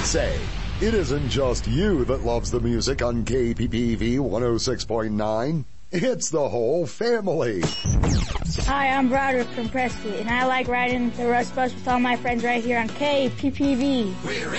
say, it isn't just you that loves the music on KPPV 106.9. It's the whole family. Hi, I'm Broderick from Prescott, and I like riding the Rush Bus with all my friends right here on KPPV.